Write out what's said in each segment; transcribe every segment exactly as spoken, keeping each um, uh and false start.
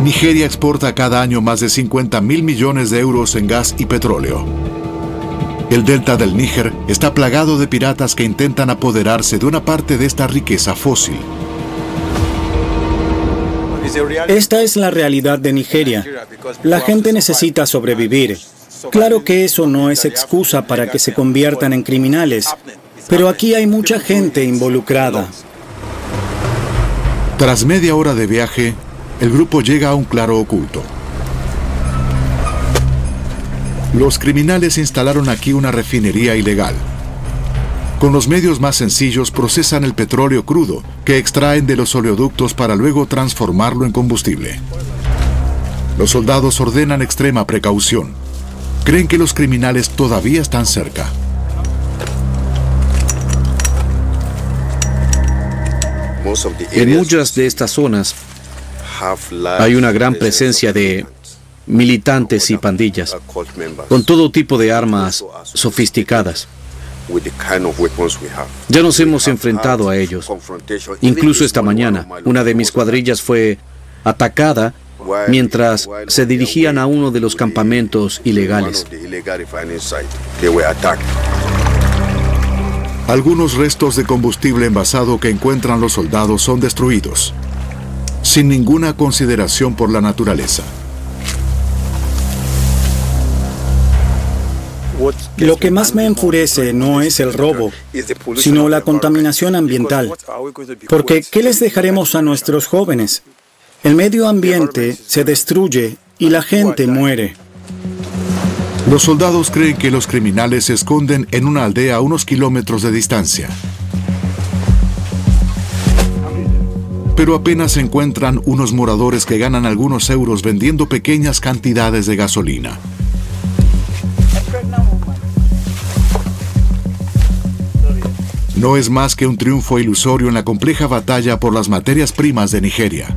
Nigeria exporta cada año más de cincuenta mil millones de euros en gas y petróleo. El delta del Níger está plagado de piratas que intentan apoderarse de una parte de esta riqueza fósil. Esta es la realidad de Nigeria. La gente necesita sobrevivir. Claro que eso no es excusa para que se conviertan en criminales, pero aquí hay mucha gente involucrada. Tras media hora de viaje, el grupo llega a un claro oculto. Los criminales instalaron aquí una refinería ilegal. Con los medios más sencillos procesan el petróleo crudo que extraen de los oleoductos para luego transformarlo en combustible. Los soldados ordenan extrema precaución. Creen que los criminales todavía están cerca. En muchas de estas zonas hay una gran presencia de militantes y pandillas, con todo tipo de armas sofisticadas. Ya nos hemos enfrentado a ellos. Incluso esta mañana, una de mis cuadrillas fue atacada mientras se dirigían a uno de los campamentos ilegales. Algunos restos de combustible envasado que encuentran los soldados son destruidos, sin ninguna consideración por la naturaleza. Lo que más me enfurece no es el robo, sino la contaminación ambiental. Porque, ¿qué les dejaremos a nuestros jóvenes? El medio ambiente se destruye y la gente muere. Los soldados creen que los criminales se esconden en una aldea a unos kilómetros de distancia. Pero apenas encuentran unos moradores que ganan algunos euros vendiendo pequeñas cantidades de gasolina. No es más que un triunfo ilusorio en la compleja batalla por las materias primas de Nigeria.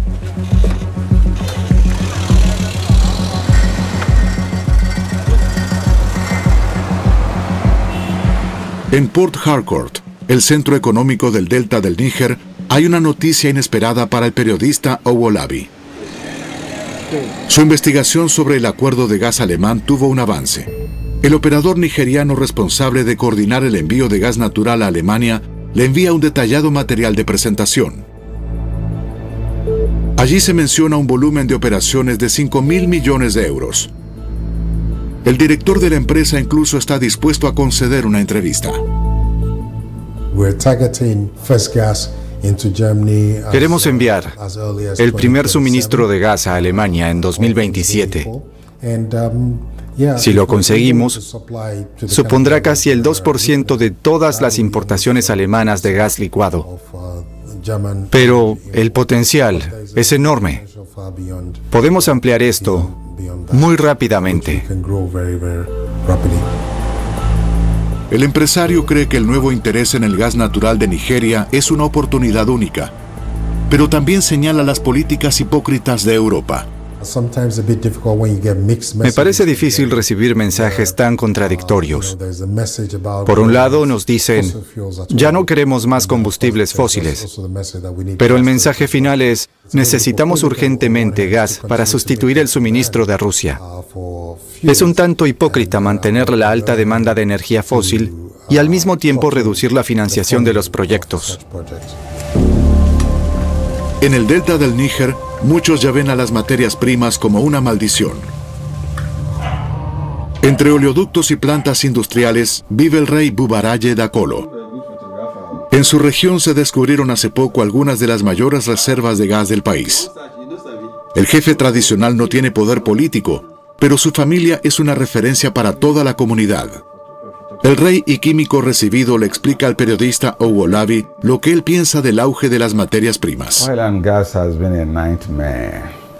En Port Harcourt, el centro económico del delta del Níger, hay una noticia inesperada para el periodista Owolabi. Su investigación sobre el acuerdo de gas alemán tuvo un avance. El operador nigeriano responsable de coordinar el envío de gas natural a Alemania le envía un detallado material de presentación. Allí se menciona un volumen de operaciones de cinco mil millones de euros. El director de la empresa incluso está dispuesto a conceder una entrevista. Queremos enviar el primer suministro de gas a Alemania en dos mil veintisiete. Si lo conseguimos, supondrá casi el dos por ciento de todas las importaciones alemanas de gas licuado. Pero el potencial es enorme. Podemos ampliar esto muy rápidamente. El empresario cree que el nuevo interés en el gas natural de Nigeria es una oportunidad única, pero también señala las políticas hipócritas de Europa. Me parece difícil recibir mensajes tan contradictorios. Por un lado nos dicen, ya no queremos más combustibles fósiles, pero el mensaje final es, necesitamos urgentemente gas para sustituir el suministro de Rusia. Es un tanto hipócrita mantener la alta demanda de energía fósil y al mismo tiempo reducir la financiación de los proyectos. En el delta del Níger, muchos ya ven a las materias primas como una maldición. Entre oleoductos y plantas industriales vive el rey Bubaraye Dakolo. En su región se descubrieron hace poco algunas de las mayores reservas de gas del país. El jefe tradicional no tiene poder político, pero su familia es una referencia para toda la comunidad. El rey y químico recibido le explica al periodista Owolabi lo que él piensa del auge de las materias primas. Oil and gas has been a nightmare.